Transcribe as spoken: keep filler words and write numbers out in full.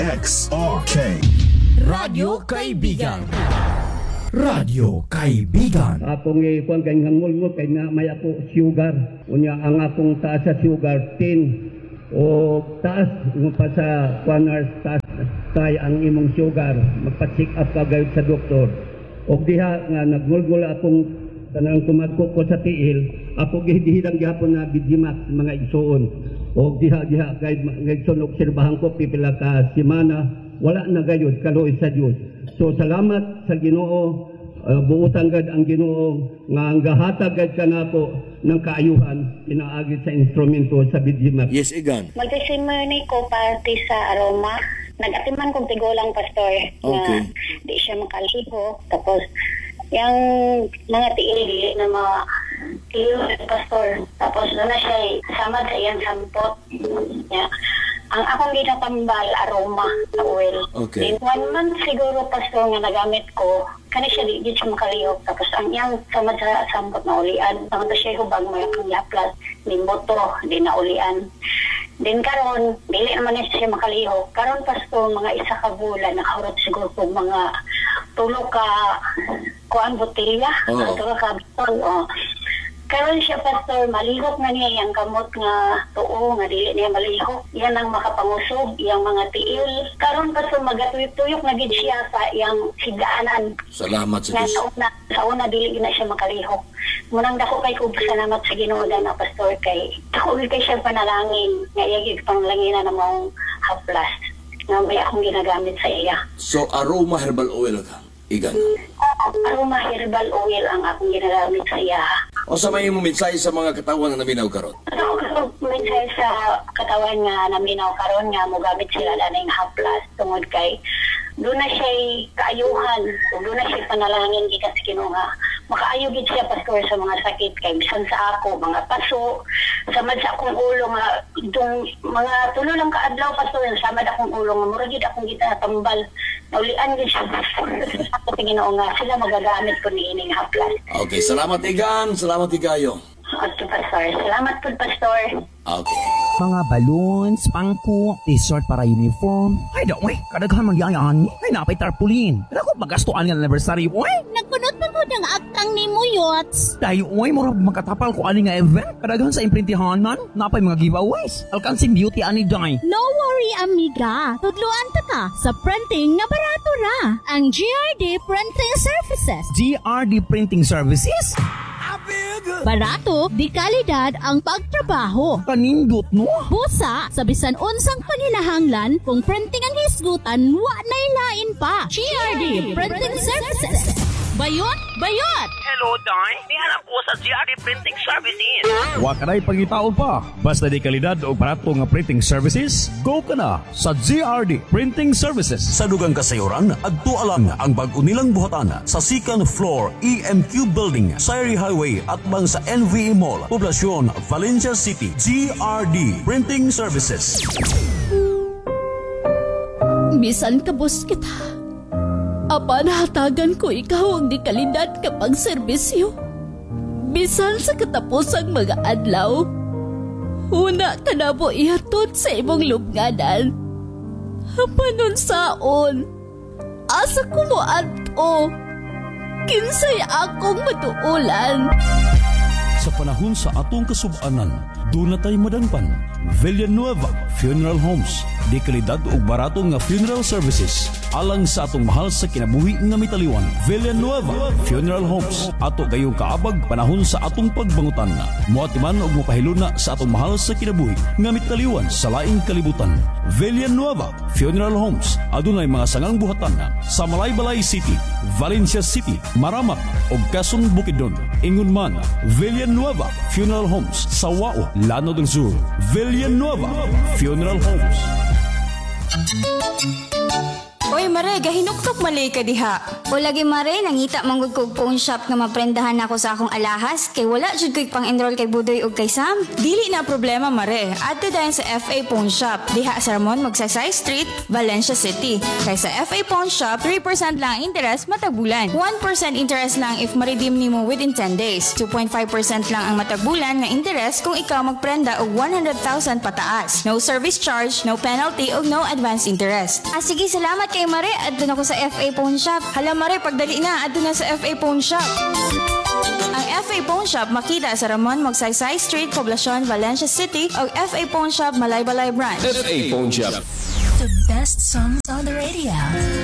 X R K Radyo Kaibigan. Radyo Kaibigan. Akong ikuan kay ngangulngol kay nga may ako sugar. Unya ang akong taas sa sugar ten o taas mo pa sa kuanar taas tay ang imong sugar. Magpa-check up ka gayud sa doktor. Og diha nga nagngulngol akong tanang tumadko ko sa tiil, ako gihidang gihapon na Bidimax mga igsoon. Og diha diha gayud gayud obserbahan ko pipila ka semana wala na gayud kaloy sa Dios. So salamat sa Ginoo, uh, buutan gad ang Ginoo nga ang gahatag gad kanako ng kaayuhan inaagi sa instrumento sa Bidimax. Yes, Igan. Mag-testimony ko parte sa aroma. Nag-atiman kong tigulang pastor Okay. na di siya makaliho. Tapos yung mga tiil na mga tiil pastor. Tapos doon na siya samad sa iyang sampot. Yeah. Ang akong ginatambal, aroma sa oil. Okay. In one month siguro, pastor, nga nagamit ko, kani siya di, di siya makalihok. Tapos ang iyang samad sa sampot na ulian. Tangto siya hubag mo yung yaplas, limboto, di na ulian. Din karon, dili naman na siya makalihok. Karon, pastor, mga isa ka bulan, nakahurot siguro po mga tulo ka kuan botilya. Oo. Tulo ka bitol, oh. Karon siya, pastor, malihok na niya yung kamot nga tuo, nga dili niya malihok. Yan ang makapangusog, yung mga tiil. Karon, pastor, magatuyok-tuyok na gid siya sa yung higaanan. Salamat sa Nga Diyos. sa una, sa una dili na siya makalihok. Munang dako kay ko salamat sa Ginoo na pastor kay. Dako kay siya panalangin, nga iyagig panglanginan na mong haplas. Nga may akong ginagamit sa iya. So, aroma herbal oil ka, Igan. Aroma herbal oil ang akong ginagamit sa iya. O sa may mo mensahe sa mga katawan na naminaw karon. Ano ko minsan sa katawan nga naminaw karon nga mogamit sila na ng haplas tungod kay doon na siya kaayuhan, doon na siya panalangin gikan sa Ginoo nga makaayo gid siya pastor sa mga sakit kay bisan sa ako mga paso samad sa akong ulo nga itong mga tulo lang kaadlaw pastor samad akong ulo nga mura gid akong gitatambal naulian gid siya sa Ginoo nga sila magagamit ko ni ining haplas. Okay, salamat Igan. Salamat Igayo. Okay, pastor. Salamat po, pastor. Okay. Mga balloons, pangko, t-shirt para uniform. Ay, daw, eh, kadaghan magyayaan. Ay, napay tarpulin. Kaya ko magastuan ng anniversary, oy. Nagpunot pa ko ng aktang ni Muyots. Dahil, oy, mura makatapal ko ani nga event. Kadaghan sa imprintihan man, napay mga giveaways. Alkansing beauty ani day. No worry, amiga. Tudluan ta ka sa printing nga barato ra. Ang G R D Printing Services. G R D Printing Services? Barato, di kalidad ang pagtrabaho. Kanindot, no? Busa, sa bisan unsang paninahanglan, kung printing ang hisgutan, wa na'y lain pa. G R D Printing Services. Bayot, bayot! Hello, Day. Nihanap ko sa G R D Printing Services. Wa ka na'y pangitaon pa. Basta di kalidad o barato nga printing services, go ka na sa G R D Printing Services. Sa dugang kasayuran, adto alang ang bag-o nilang buhatan sa second floor E M Q Building, Sayri Highway at bang sa N V E Mall, Poblacion, Valencia City. G R D Printing Services. Bisan kabos kita. Apa nahatagan ko ikaw ang di kalidad kapag serbisyo. Bisan sa katapusang mga adlaw, una ka na po ihatod sa imong lubnganan. Hapanon saon, asa ko mo ato, kinsay akong matuulan. Sa panahon sa atong kasubanan, doon na tayo madangpan. Villanueva Funeral Homes. Di kalidad o barato nga funeral services. Alang sa atong mahal sa kinabuhi nga mitaliwan. Villanueva Funeral Homes. Ato gayong kaabag panahon sa atong pagbangutan. Muatiman o mapahiluna sa atong mahal sa kinabuhi nga mitaliwan sa laing kalibutan. Villanueva Funeral Homes. Adunay mga sangang buhatan sa Malaybalay City, Valencia City, Maramak o Quezon Bukidnon. Ingon man, Villanueva Funeral Homes sa Wao, Lanao del Sur. Villanueva Funeral Homes. Oy, Mare, gahinuktok malay ka diha. O lagi Mare, nangita manggod kog phone shop nga maprendahan ako sa akong alahas kay wala jud ko'y pang-enroll kay Budoy ug kay Sam. Dili na problema, Mare. Adto dayon sa F A Pawn Shop. Diha sa Ramon Magsaysay Street, Valencia City. Kay sa F A Pawn Shop, three percent lang interest matag bulan. one percent interest lang if ma-redeem nimo within ten days. two point five percent lang ang matag bulan nga interest kung ikaw magprenda og one hundred thousand pataas. No service charge, no penalty ug no advance interest. Ah sige, salamat kay Mare. Adto na ko sa F A Pawn Shop. Hala, Mare, pagdali na, adto na sa F A Pawn Shop. Ang F A Pawn Shop makita sa Ramon Magsaysay Street, Poblacion, Valencia City o F A Pawn Shop Malaybalay Branch. F A Pawn Shop. The best songs on the radio.